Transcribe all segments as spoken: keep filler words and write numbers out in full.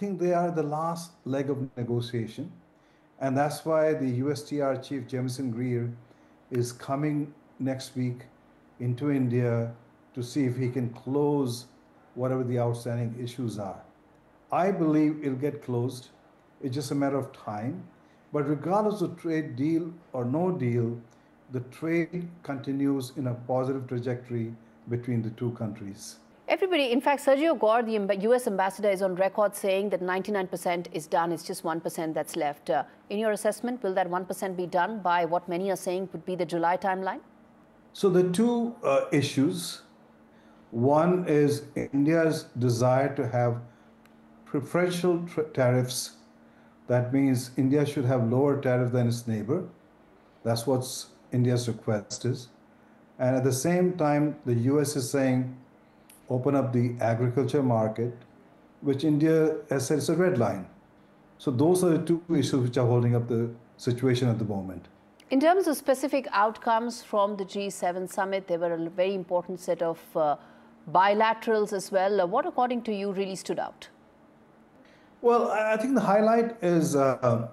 think they are the last leg of negotiation. And that's why the U S T R chief, Jamieson Greer, is coming next week into India to see if he can close whatever the outstanding issues are. I believe it'll get closed. It's just a matter of time. But regardless of trade deal or no deal, the trade continues in a positive trajectory between the two countries. Everybody, in fact, Sergio Gore, the U S ambassador, is on record saying that ninety-nine percent is done. It's just one percent that's left. Uh, in your assessment, will that one percent be done by what many are saying would be the July timeline? So the two uh, issues, one is India's desire to have preferential tariffs. That means India should have lower tariff than its neighbor. That's what India's request is. And at the same time, the U S is saying, open up the agriculture market, which India has said is a red line. So those are the two issues which are holding up the situation at the moment. In terms of specific outcomes from the G seven summit, there were a very important set of uh, bilaterals as well. Uh, what, according to you, really stood out? Well, I think the highlight is, uh,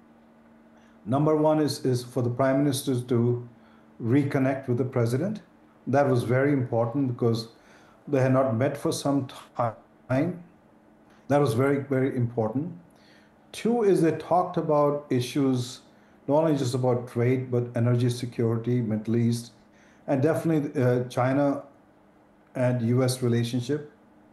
number one is, is for the Prime Minister to reconnect with the President. That was very important because they had not met for some time. That was very, very important. Two is they talked about issues, not only just about trade, but energy security, Middle East, and definitely uh, China and U S relationship,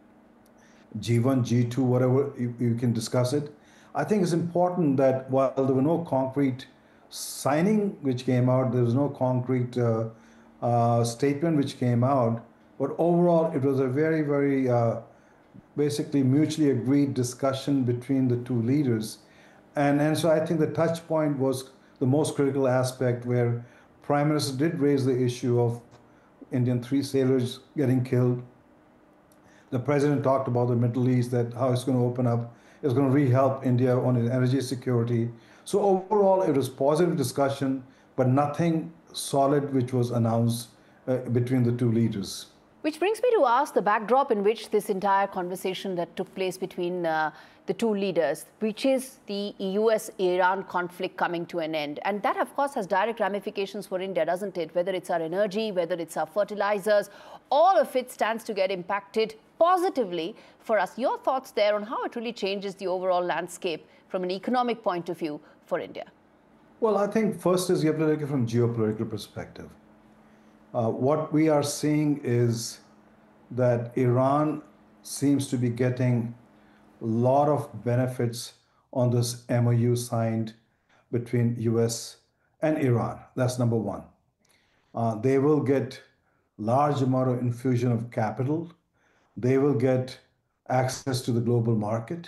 G one, G two, whatever, you, you can discuss it. I think it's important that while there were no concrete signing which came out, there was no concrete uh, uh, statement which came out, but overall, it was a very, very uh, basically mutually agreed discussion between the two leaders. And, and so I think the touch point was the most critical aspect where Prime Minister did raise the issue of Indian three sailors getting killed. The President talked about the Middle East, that how it's going to open up, it's going to re-help India on energy security. So overall, it was positive discussion, but nothing solid which was announced uh, between the two leaders. Which brings me to ask the backdrop in which this entire conversation that took place between uh, the two leaders, which is the U S Iran conflict coming to an end. And that, of course, has direct ramifications for India, doesn't it? Whether it's our energy, whether it's our fertilizers, all of it stands to get impacted positively for us. Your thoughts there on how it really changes the overall landscape from an economic point of view for India? Well, I think first is you have to look at it from a geopolitical perspective. Uh, what we are seeing is that Iran seems to be getting a lot of benefits on this M O U signed between U S and Iran. That's number one. Uh, they will get large amount of infusion of capital. They will get access to the global market.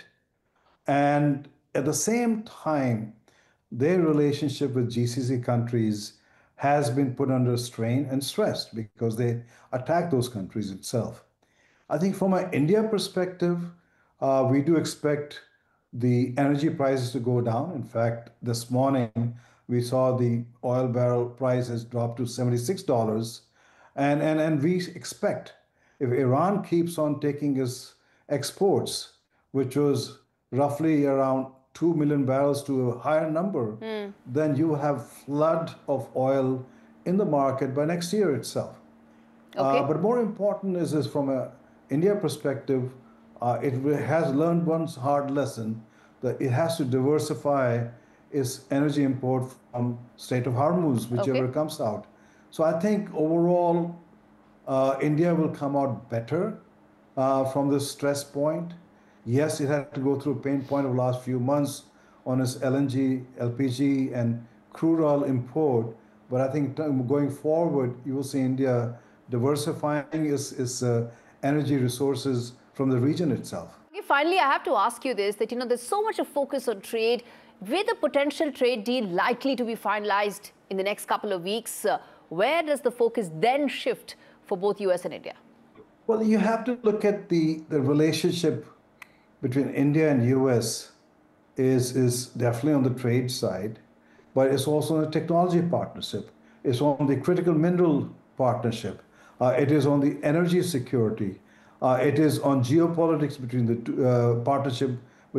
And at the same time, their relationship with G C C countries has been put under strain and stressed because they attack those countries itself. I think from an India perspective, uh, we do expect the energy prices to go down. In fact, this morning, we saw the oil barrel price has dropped to seventy-six dollars. And, and, and we expect if Iran keeps on taking its exports, which was roughly around two million barrels to a higher number, mm. then you have flood of oil in the market by next year itself. Okay. Uh, but more important is, is from an India perspective, uh, it has learned one hard lesson that it has to diversify its energy import from Strait of Hormuz, whichever okay. comes out. So I think overall, uh, India will come out better uh, from this stress point. Yes, it had to go through a pain point of the last few months on its L N G, L P G, and crude oil import. But I think going forward, you will see India diversifying its, its uh, energy resources from the region itself. Finally, I have to ask you this, that, you know, there's so much of focus on trade. With a potential trade deal likely to be finalized in the next couple of weeks, uh, where does the focus then shift for both U S and India? Well, you have to look at the, the relationship between India and U S is, is definitely on the trade side, but it's also on the technology partnership. It's on the critical mineral partnership. Uh, it is on the energy security. Uh, it is on geopolitics between the two, uh, partnership